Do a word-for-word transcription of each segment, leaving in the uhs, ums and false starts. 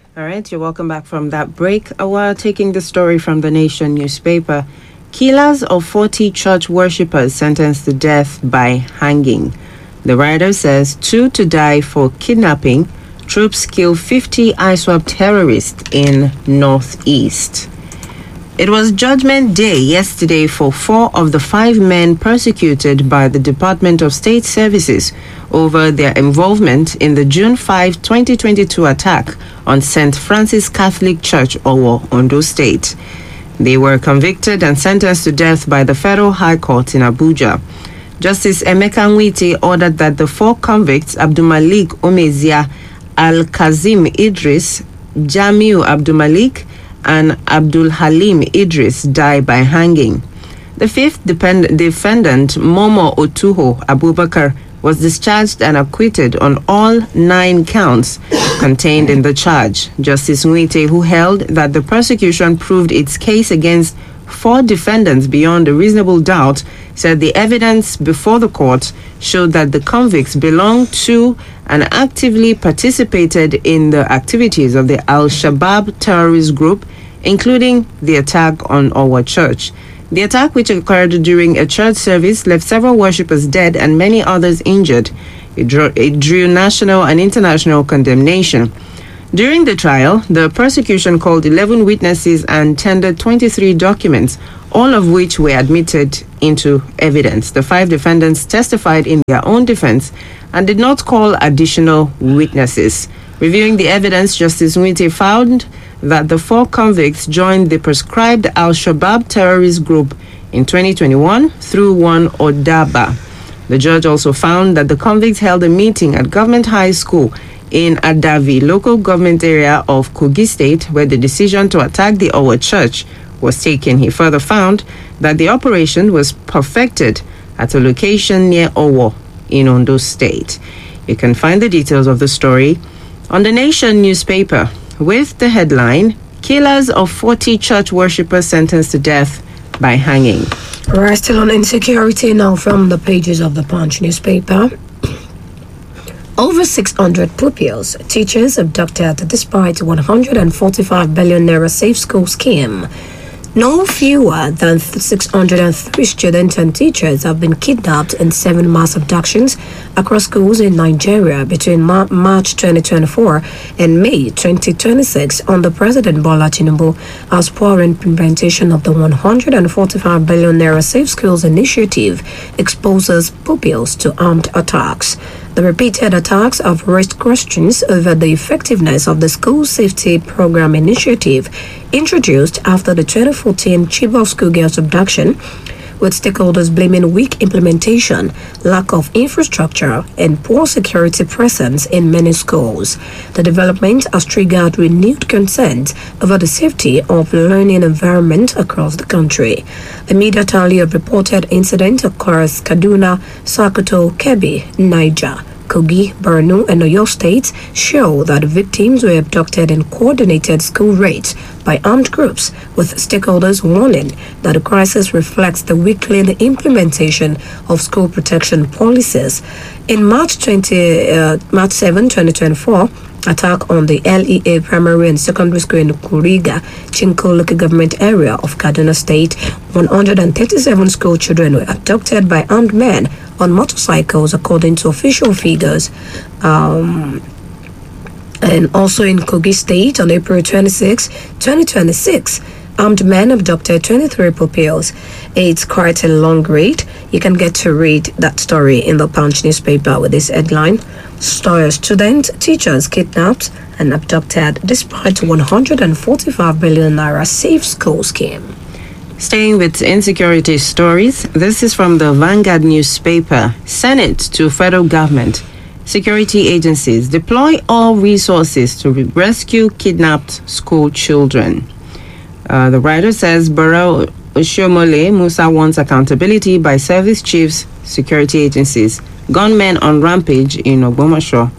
All right, you're welcome back from that break. We're taking the story from the Nation newspaper. Killers of forty church worshippers sentenced to death by hanging. The rider says two to die for kidnapping. Troops kill fifty I SWAP terrorists in Northeast. It was Judgment Day yesterday for four of the five men persecuted by the Department of State Services over their involvement in the June fifth, twenty twenty-two attack on Saint Francis Catholic Church, Owo, Ondo State. They were convicted and sentenced to death by the Federal High Court in Abuja. Justice Emeka Nwite ordered that the four convicts, Abdulmalik Omezia, Al-Kazim Idris, Jamiu Abdulmalik, and Abdul Halim Idris, die by hanging. The fifth depend- defendant, Momo Otuho Abubakar, was discharged and acquitted on all nine counts contained in the charge. Justice Nwite, who held that the prosecution proved its case against four defendants beyond a reasonable doubt, said the evidence before the court showed that the convicts belonged to and actively participated in the activities of the Al-Shabaab terrorist group, including the attack on Owo Church. The attack, which occurred during a church service, left several worshippers dead and many others injured. It drew, it drew national and international condemnation. During the trial, the prosecution called eleven witnesses and tendered twenty-three documents, all of which were admitted into evidence. The five defendants testified in their own defense and did not call additional witnesses. Reviewing the evidence, Justice Nwite found that the four convicts joined the prescribed Al-Shabaab terrorist group in twenty twenty-one through one Odaba. The judge also found that the convicts held a meeting at Government High School in Adavi, local government area of Kogi State, where the decision to attack the Owo Church was taken. He further found that the operation was perfected at a location near Owo in Ondo State. You can find the details of the story on the Nation newspaper with the headline, Killers of forty church worshippers sentenced to death by hanging. We're still on insecurity now from the pages of the Punch newspaper. Over six hundred pupils, teachers abducted despite one hundred forty-five billion naira safe school scheme. No fewer than six hundred three students and teachers have been kidnapped in seven mass abductions across schools in Nigeria between Mar- March twenty twenty-four and May twenty twenty-six under President Bola Tinubu as per implementation of the one hundred forty-five billion naira Safe Schools initiative exposes pupils to armed attacks. The repeated attacks have raised questions over the effectiveness of the School Safety Program initiative introduced after the twenty fourteen Chibok schoolgirls abduction, with stakeholders blaming weak implementation, lack of infrastructure, and poor security presence in many schools. The development has triggered renewed concern over the safety of the learning environment across the country. Immediately a reported incident occurs Kaduna, Sokoto, Kebbi, Niger, Kogi, Borno, and Oyo states show that victims were abducted in coordinated school raids by armed groups, with stakeholders warning that the crisis reflects the weakening implementation of school protection policies. In March twentieth, uh, March seventh, twenty twenty-four, attack on the L E A primary and secondary school in Kuriga, Chinko local government area of Kaduna State, one hundred thirty-seven school children were abducted by armed men on motorcycles, according to official figures. Um, and also in Kogi State, on April twenty-sixth, twenty twenty-six, armed men abducted twenty-three pupils. It's quite a long read. You can get to read that story in the Punch newspaper with this headline. Story: students, teachers kidnapped and abducted despite one hundred forty-five billion naira safe school scheme. Staying with insecurity stories, this is from the Vanguard newspaper. Senate to federal government. Security agencies deploy all resources to rescue kidnapped school children. Uh, the writer says Barrow Oshiomhole Musa wants accountability by service chiefs, security agencies. Gunmen on rampage in Ogbomoso.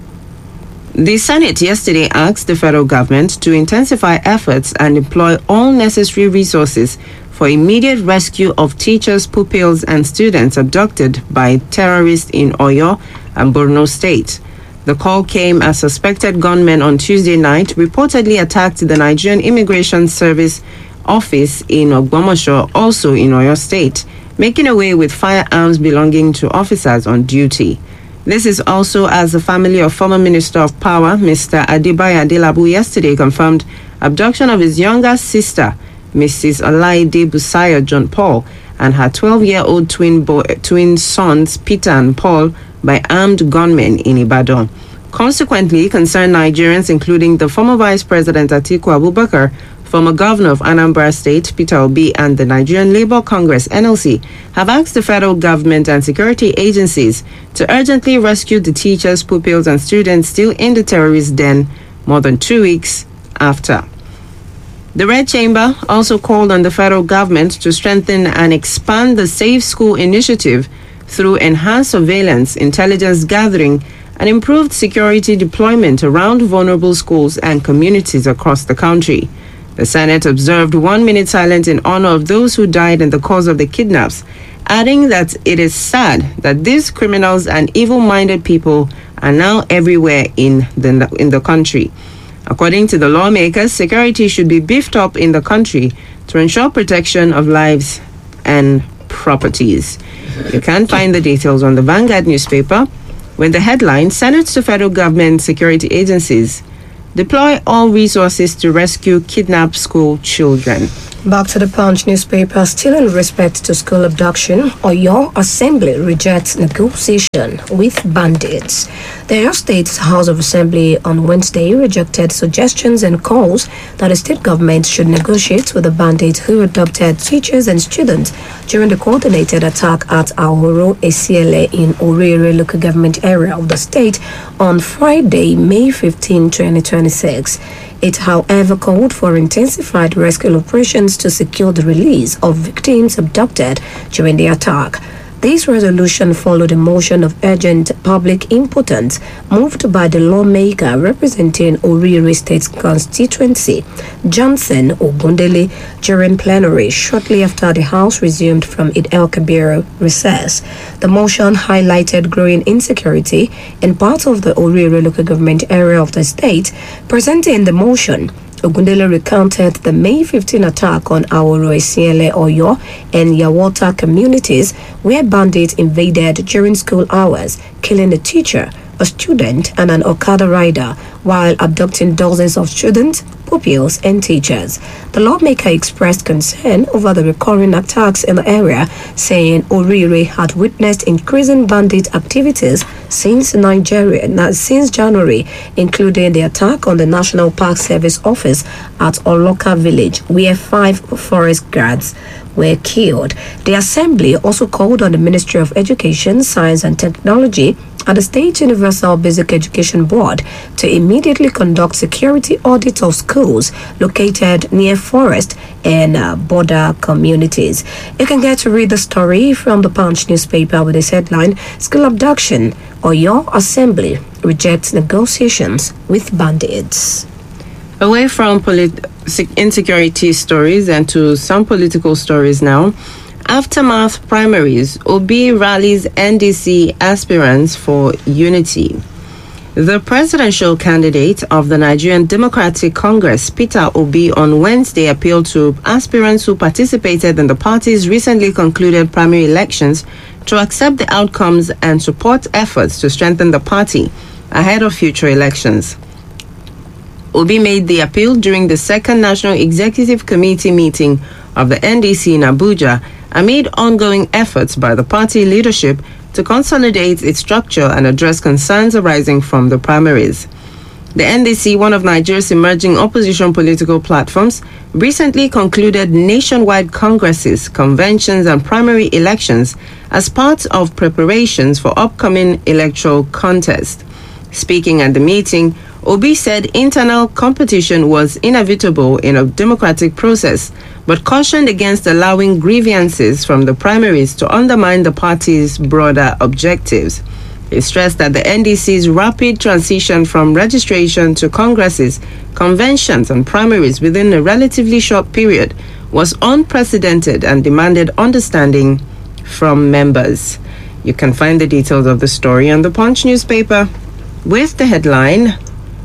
The Senate yesterday asked the federal government to intensify efforts and deploy all necessary resources for immediate rescue of teachers, pupils, and students abducted by terrorists in Oyo and Borno State. The call came as suspected gunmen on Tuesday night reportedly attacked the Nigerian Immigration Service office in Ogbomoso, also in Oyo State, making away with firearms belonging to officers on duty. This is also as the family of former Minister of Power, Mister Adebayo Adelabu, yesterday confirmed abduction of his younger sister, Missus Olaide Busayo John Paul, and her twelve-year-old twin boy, twin sons, Peter and Paul, by armed gunmen in Ibadan. Consequently, concerned Nigerians, including the former Vice President Atiku Abubakar, former Governor of Anambra State, Peter Obi, and the Nigerian Labour Congress, N L C, have asked the federal government and security agencies to urgently rescue the teachers, pupils, and students still in the terrorist den more than two weeks after. The Red Chamber also called on the federal government to strengthen and expand the Safe School initiative through enhanced surveillance, intelligence gathering, and improved security deployment around vulnerable schools and communities across the country. The Senate observed one minute silence in honor of those who died in the course of the kidnaps, adding that it is sad that these criminals and evil-minded people are now everywhere in the, in the country. According to the lawmakers, security should be beefed up in the country to ensure protection of lives and properties. You can find the details on the Vanguard newspaper with the headline, Senate to Federal Government Security Agencies deploy all resources to rescue kidnapped school children. Back to the Punch newspaper. Still in respect to school abduction, Oyo Assembly rejects negotiation with bandits. The Oyo State House of Assembly on Wednesday rejected suggestions and calls that the state government should negotiate with the bandits who abducted teachers and students during the coordinated attack at Ahoro A C L A in Orire local government area of the state on Friday, May fifteenth, twenty twenty-six. It, however, called for intensified rescue operations to secure the release of victims abducted during the attack. This resolution followed a motion of urgent public importance moved by the lawmaker representing Orire State constituency, Johnson Ogundele, during plenary shortly after the House resumed from Eid el-Kabir recess. The motion highlighted growing insecurity in parts of the Orire local government area of the state. Presenting the motion, Ogundele recounted the May fifteenth attack on Ahoro A C L A Oyo and Yawota communities where bandits invaded during school hours, killing a teacher, a student, and an Okada rider while abducting dozens of students, pupils, and teachers. The lawmaker expressed concern over the recurring attacks in the area, saying Orire had witnessed increasing bandit activities since Nigeria, since January, including the attack on the National Park Service office at Oloka village, where five forest guards were killed. The assembly also called on the Ministry of Education, Science and Technology and the State Universal Basic Education Board to immediately conduct security audits of schools located near forest and uh, border communities. You can get to read the story from the Punch newspaper with this headline, School Abduction, Oyo Assembly rejects negotiations with bandits. Away from polit- insecurity stories and to some political stories now. Aftermath primaries, Obi rallies N D C aspirants for unity. The presidential candidate of the Nigerian Democratic Congress, Peter Obi, on Wednesday appealed to aspirants who participated in the party's recently concluded primary elections to accept the outcomes and support efforts to strengthen the party ahead of future elections. Obi made the appeal during the second National Executive Committee meeting of the N D C in Abuja amid ongoing efforts by the party leadership to consolidate its structure and address concerns arising from the primaries. The N D C, one of Nigeria's emerging opposition political platforms, recently concluded nationwide congresses, conventions, and primary elections as part of preparations for upcoming electoral contest. Speaking at the meeting, Obi said internal competition was inevitable in a democratic process, but cautioned against allowing grievances from the primaries to undermine the party's broader objectives. He stressed that the N D C's rapid transition from registration to congresses, conventions, and primaries within a relatively short period was unprecedented and demanded understanding from members. You can find the details of the story on the Punch newspaper with the headline,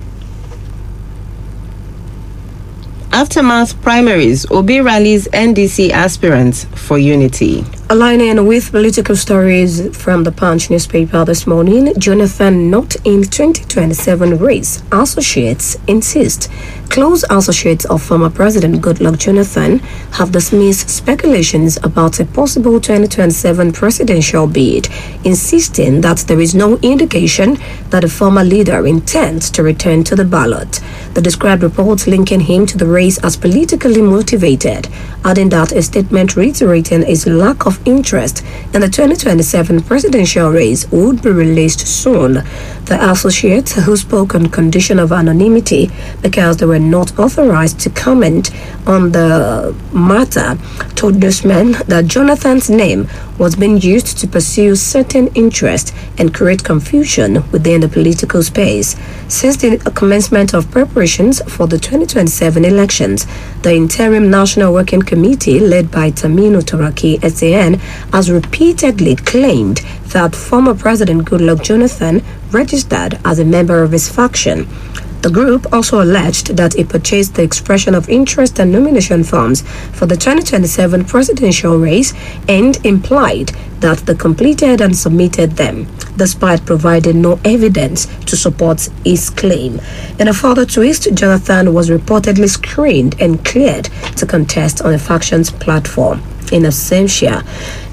Aftermath Primaries, Obi rallies N D C aspirants for unity. Aligning with political stories from the Punch newspaper this morning, Jonathan not in twenty twenty-seven race. Associates insist. Close associates of former President Goodluck Jonathan have dismissed speculations about a possible twenty twenty-seven presidential bid, insisting that there is no indication that the former leader intends to return to the ballot. The described reports linking him to the race as politically motivated, adding that a statement reiterating his lack of interest in the twenty twenty-seven presidential race would be released soon. The associates, who spoke on condition of anonymity because they were not authorized to comment on the matter, told newsmen that Jonathan's name was being used to pursue certain interests and create confusion within the political space. Since the commencement of preparations for the twenty twenty-seven elections, the Interim National Working Committee, led by Tamino Toraki S A N, has repeatedly claimed that former President Goodluck Jonathan registered as a member of his faction. The group also alleged that it purchased the expression of interest and nomination forms for the twenty twenty-seven presidential race and implied that they completed and submitted them, despite providing no evidence to support his claim. In a further twist, Jonathan was reportedly screened and cleared to contest on a faction's platform in absentia.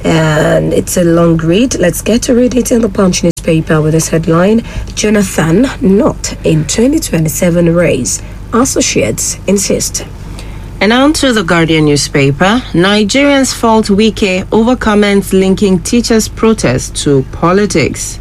And it's a long read. Let's get to read it in the Punch newspaper with this headline, Jonathan not in twenty twenty-seven race. Associates insist. And on to the Guardian newspaper. Nigerians fault Wike over comments linking teachers' protest to politics.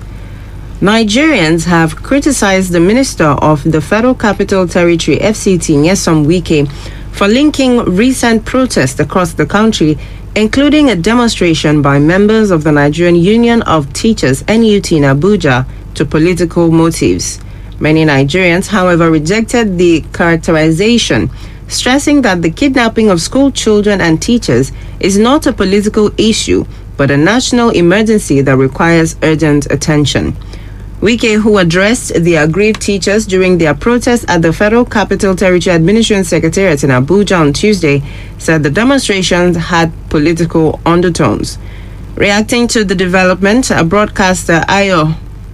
Nigerians have criticized the Minister of the Federal Capital Territory, F C T, Nyesom Wike, for linking recent protests across the country, including a demonstration by members of the Nigerian Union of Teachers, N U T, in Abuja, to political motives. Many Nigerians, however, rejected the characterization, stressing that the kidnapping of school children and teachers is not a political issue, but a national emergency that requires urgent attention. Wike, who addressed the aggrieved teachers during their protest at the Federal Capital Territory Administration Secretariat in Abuja on Tuesday, said the demonstrations had political undertones. Reacting to the development, a broadcaster, Ayo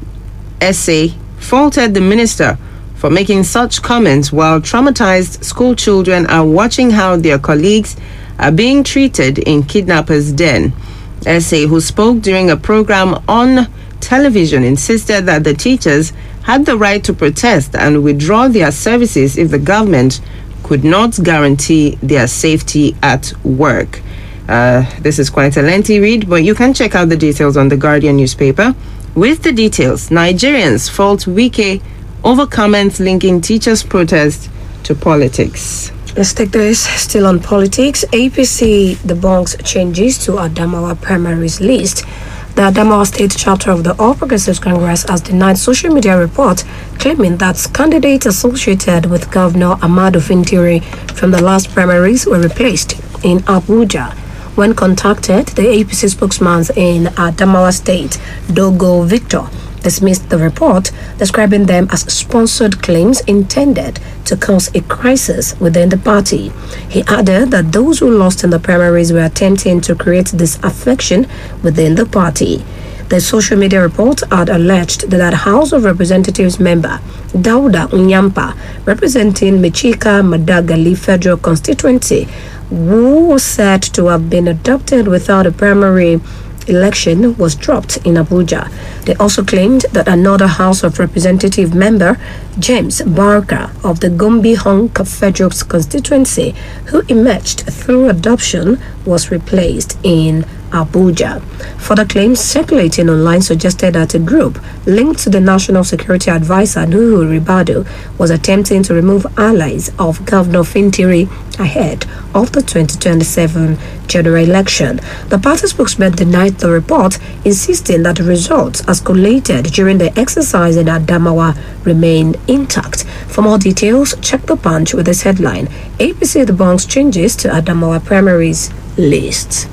Ese, faulted the minister for making such comments while traumatized school children are watching how their colleagues are being treated in kidnappers' den. Ese, who spoke during a program on television, insisted that the teachers had the right to protest and withdraw their services if the government could not guarantee their safety at work. Uh, this is quite a lengthy read, but you can check out the details on the Guardian newspaper. With the details, Nigerians fault Wike over comments linking teachers' protest to politics. Let's take this. Still on politics, A P C debunks changes to Adamawa primaries list. The Adamawa State chapter of the All Progressives Congress has denied social media report claiming that candidates associated with Governor Ahmadu Fintiri from the last primaries were replaced in Abuja. When contacted, the A P C spokesman in Adamawa State, Dogo Victor, dismissed the report, describing them as sponsored claims intended to cause a crisis within the party. He added that those who lost in the primaries were attempting to create disaffection within the party. The social media report had alleged that House of Representatives member Dauda Unyampa, representing Michika Madagali Federal Constituency, who was said to have been adopted without a primary election, was dropped in Abuja. They also claimed that another House of Representative member, James Barker of the Gombe Honk Federal Constituency, who emerged through adoption, was replaced in Abuja. Further claims circulating online suggested that a group linked to the National Security Advisor Nuhu Ribadu was attempting to remove allies of Governor Fintiri ahead of the twenty twenty-seven general election. The party spokesman denied the report, insisting that the results as collated during the exercise in Adamawa remain intact. For more details, check the Punch with this headline, A P C debunks changes to Adamawa primaries list.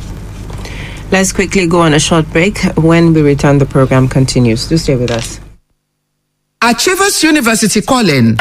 Let's quickly go on a short break. When we return, the program continues. Do stay with us. Achievers University calling.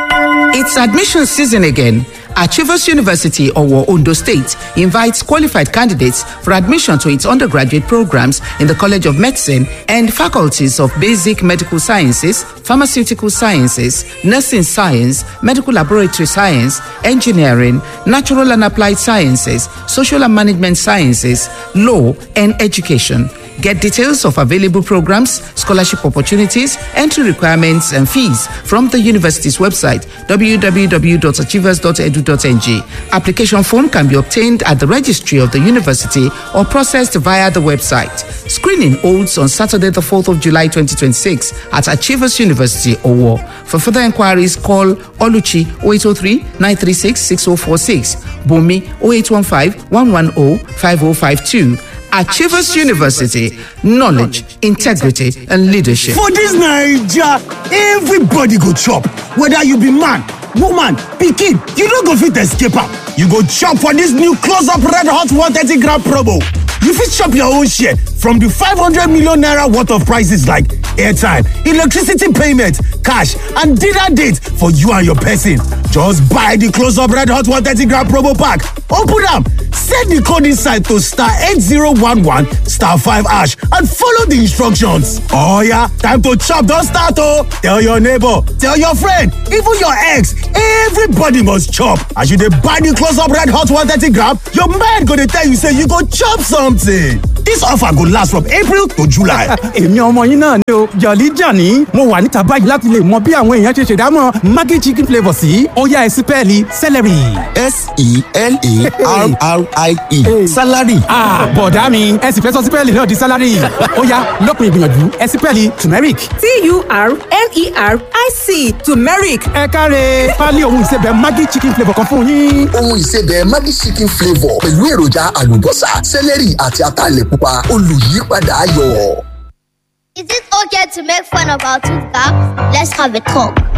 It's admission season again. Achievers University, Owo, Ondo State, invites qualified candidates for admission to its undergraduate programs in the College of Medicine and faculties of Basic Medical Sciences, Pharmaceutical Sciences, Nursing Science, Medical Laboratory Science, Engineering, Natural and Applied Sciences, Social and Management Sciences, Law, and Education. Get details of available programs, scholarship opportunities, entry requirements, and fees from the university's website, w w w dot achievers dot e d u dot n g. Application form can be obtained at the registry of the university or processed via the website. Screening holds on Saturday, the fourth of July, twenty twenty-six at Achievers University, Owo. For further inquiries, call Oluchi oh eight oh three, nine three six, six oh four six, Bumi oh eight one five, one one oh, five oh five two. Achievers University, knowledge, integrity, and leadership. For this Naija, everybody go chop. Whether you be man, woman, pikin, you no go fit escape am. You go chop for this new close-up red hot one thirty gram promo. You fit chop your own share from the five hundred million naira worth of prices like airtime, electricity payment, cash, and dinner date for you and your person. Just buy the close-up red hot one thirty gram promo pack. Open am, send the code inside to star eight zero one one star five hash and follow the instructions. Oh yeah, time to chop, don start oh. Tell your neighbor, tell your friend, even your ex, everybody must chop. As you dey buy the close-up red hot one thirty gram, your mind go dey tell you say you go chop something. This offer go last from April to July. Èmi ọmọ yín náà ni o, Jolly Johnny. Mo wà níta báyìí láti lè mọ bí àwọn èèyàn ṣe ṣèdámọ̀ Maggi chicken flavour sí. Ó yá ẹ sí pẹ́ẹ́lí celery. S E L A R R I E. Salary. Ah, bọ̀dá mi, ẹ sì fẹ́ sọ sí pẹ́ẹ́lì náà di salary. Ó yá lópin ìgbìyànjú, ẹ sí pẹ́ẹ́lì turmeric. T U R M E R I C, turmeric. Ẹ káre, pálí ohun ìsebẹ̀ Maggi chicken flavour kan fún yín. Ohun ìsebẹ̀ Maggi chicken flavour pẹ̀lú èròjà àlùbọ́sà, celery àti ataalẹ̀ pupa olùyípadà ayọ̀. Is it okay to make fun of our tooth gap? Let's have a talk.